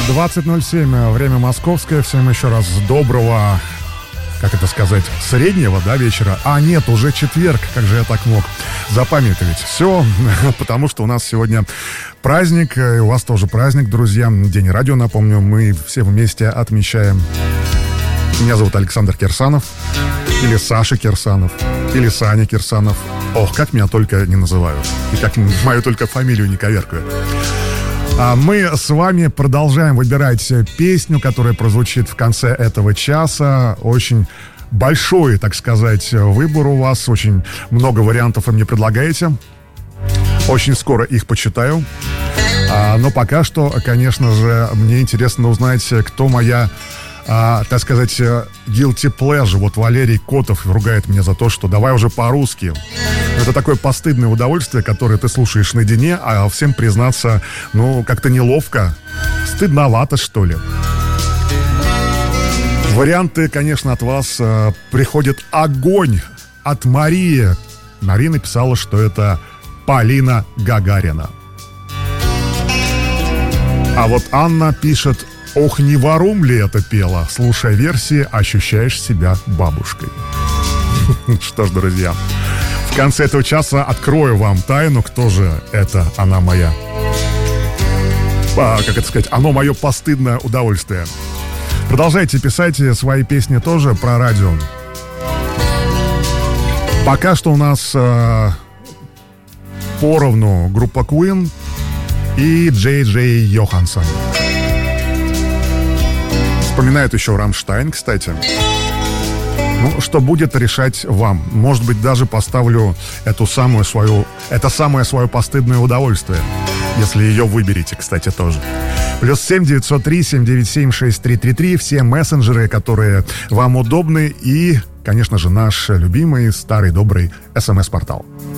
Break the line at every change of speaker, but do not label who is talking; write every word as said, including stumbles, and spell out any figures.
двадцать ноль семь, время московское. Всем еще раз доброго, как это сказать, среднего, да, вечера. А нет, уже четверг, как же я так мог запамятовать все, потому что у нас сегодня праздник, и у вас тоже праздник, друзья. День радио, напомню, мы все вместе отмечаем. Меня зовут Александр Кирсанов, или Саша Кирсанов, или Саня Кирсанов. Ох, как меня только не называют, и как мою только фамилию не коверкают. А мы с вами продолжаем выбирать песню, которая прозвучит в конце этого часа. Очень большой, так сказать, выбор у вас. Очень много вариантов вы мне предлагаете. Очень скоро их почитаю. А, но пока что, конечно же, мне интересно узнать, кто моя, а, так сказать, guilty pleasure. Вот Валерий Котов ругает меня за то, что давай уже по-русски. Это такое постыдное удовольствие, которое ты слушаешь наедине, а всем признаться, ну, как-то неловко, стыдновато, что ли. Варианты, конечно, от вас э, приходит огонь от Марии. Мария написала, что это Полина Гагарина. А вот Анна пишет: ох, не Варум ли это пела? Слушая версии, ощущаешь себя бабушкой. Что ж, друзья, в конце этого часа открою вам тайну, кто же это она моя. А, как это сказать, оно мое постыдное удовольствие. Продолжайте писать свои песни тоже про радио. Пока что у нас э, поровну группа Queen и Джей Джей Йоханссон. Вспоминают еще Рамштайн, кстати. Ну, что будет, решать вам. Может быть, даже поставлю эту самую свою, это самое свое постыдное удовольствие, если ее выберете, кстати, тоже. Плюс семь девятьсот три семь девять семь шесть три три три. Все мессенджеры, которые вам удобны. И, конечно же, наш любимый старый добрый эс эм эс-портал.